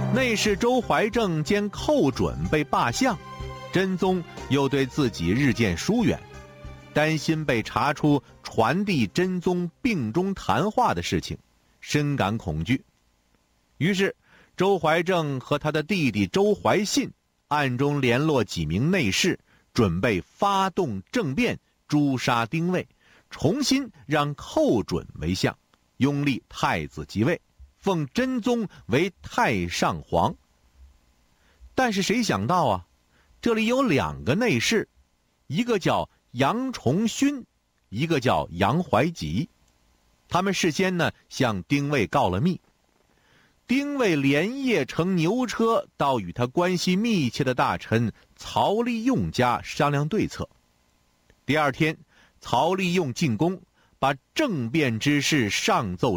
内侍周怀正兼寇准被罢相，真宗又对自己日渐疏远，担心被查出传递真宗病中谈话的事情，深感恐惧。于是周怀正和他的弟弟周怀信暗中联络几名内侍，准备发动政变，诛杀丁谓，重新让寇准为相，拥立太子即位，奉真宗为太上皇。但是谁想到啊，这里有2个内侍，一个叫杨崇勋，一个叫杨怀吉。他们事先呢向丁谓告了密。丁谓连夜乘牛车到与他关系密切的大臣曹利用家商量对策。第2天，曹利用进宫，把政变之事上奏